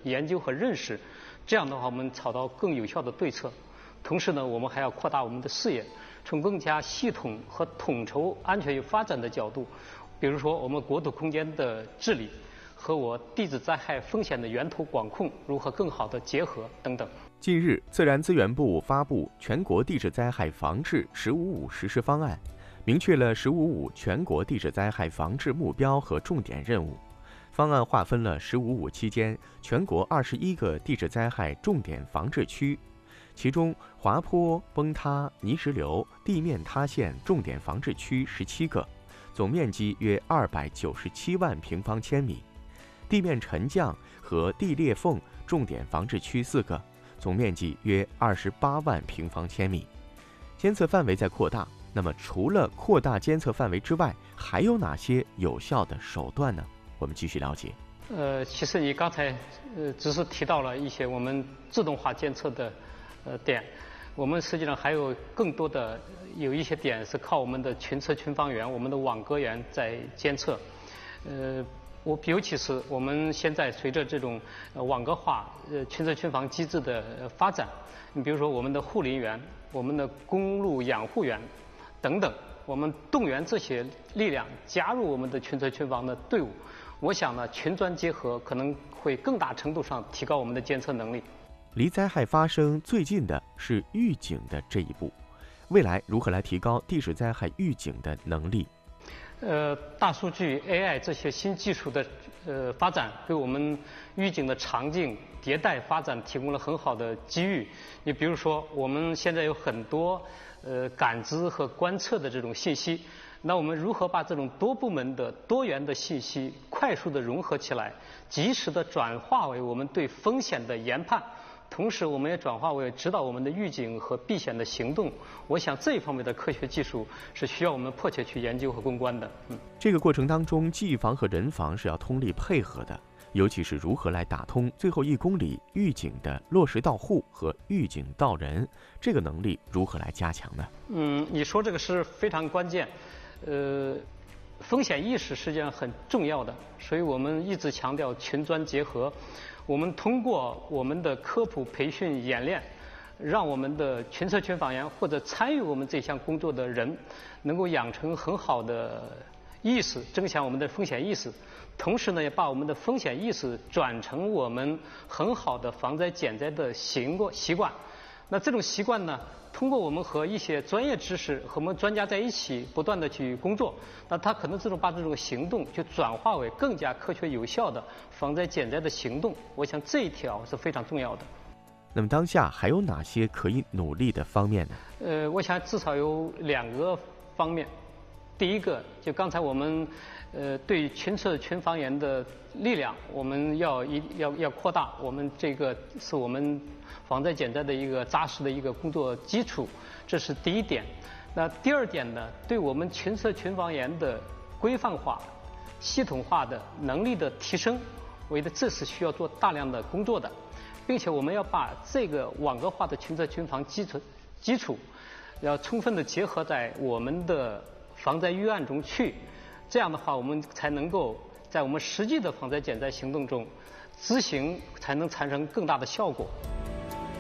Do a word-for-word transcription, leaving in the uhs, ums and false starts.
研究和认识，这样的话我们找到更有效的对策。同时呢，我们还要扩大我们的视野，从更加系统和统筹安全与发展的角度，比如说我们国土空间的治理和我地质灾害风险的源头管控如何更好的结合等等。 近日，自然资源部发布全国地质灾害防治“十五五”实施方案，明确了“十五五”全国地质灾害防治目标和重点任务。方案划分了“十五五”期间全国二十一个地质灾害重点防治区，其中滑坡、崩塌、泥石流、地面塌陷重点防治区十七个，总面积约二百九十七万平方千米；地面沉降和地裂缝重点防治区四个，总面积约二十八万平方千米。监测范围在扩大，那么除了扩大监测范围之外，还有哪些有效的手段呢？我们继续了解。 呃，其实你刚才呃只是提到了一些我们自动化监测的呃点，我们实际上还有更多的有一些点是靠我们的群测群防员、我们的网格员在监测。呃，我尤其是我们现在随着这种呃网格化、呃群测群防机制的呃发展，你比如说我们的护林员、我们的公路养护员等等，我们动员这些力量加入我们的群测群防的队伍。我想呢，群专结合可能会更大程度上提高我们的监测能力。 离灾害发生最近的是预警的这一步，未来如何来提高地质灾害预警的能力？ 呃，大数据、A I 这些新技术的呃发展，给我们预警的场景迭代发展提供了很好的机遇。你比如说，我们现在有很多呃感知和观测的这种信息。那我们如何把这种多部门的多元的信息快速的融合起来，及时的转化为我们对风险的研判，同时我们也转化为指导我们的预警和避险的行动。我想这一方面的科学技术是需要我们迫切去研究和攻关的。嗯， 这个过程当中，技防和人防是要通力配合的，尤其是如何来打通最后一公里预警的落实到户和预警到人，这个能力如何来加强呢？ 嗯，你说这个是非常关键。呃，风险意识实际上很重要的，所以我们一直强调群专结合。我们通过我们的科普培训演练，让我们的群测群防员或者参与我们这项工作的人，能够养成很好的意识，增强我们的风险意识。同时呢，也把我们的风险意识转成我们很好的防灾减灾的行过习惯。那这种习惯呢，通过我们和一些专业知识和我们专家在一起不断的去工作，那他可能这种把这种行动就转化为更加科学有效的防灾减灾的行动。我想这一条是非常重要的。 那么当下还有哪些可以努力的方面呢？ 呃，我想至少有两个方面。第一个，就刚才我们呃对群测群防员的力量，我们要一要要扩大，我们这个是我们防灾减灾的一个扎实的一个工作基础，这是第一点。那第二点呢，对我们群测群防员的规范化、系统化的能力的提升，我觉得这是需要做大量的工作的，并且我们要把这个网格化的群测群防基础基础，要充分的结合在我们的防灾预案中去，这样的话，我们才能够在我们实际的防灾减灾行动中执行，才能产生更大的效果。